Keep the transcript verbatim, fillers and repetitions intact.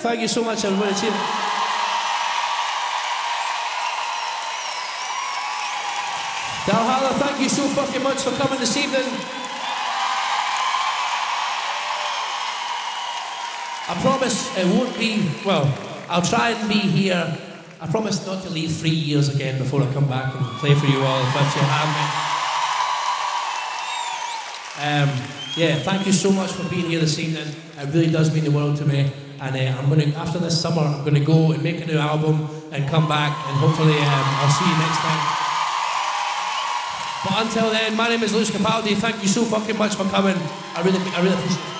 Thank you so much, everybody. Cheers. Dalhalla, thank you so fucking much for coming this evening. I promise it won't be, well, I'll try and be here. I promise not to leave three years again before I come back and play for you all, if you have me. Um, yeah, thank you so much for being here this evening. It really does mean the world to me. And uh, I'm going to, after this summer, I'm going to go and make a new album and come back, and hopefully um, I'll see you next time. But until then, my name is Lewis Capaldi. Thank you so fucking much for coming. I really, I really appreciate it.